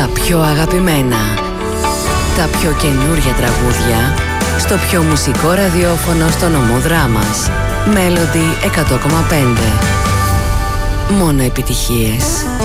Τα πιο αγαπημένα, τα πιο καινούρια τραγούδια στο πιο μουσικό ραδιόφωνο στο νομό Δράμας. Melody 100,5. Μόνο επιτυχίες.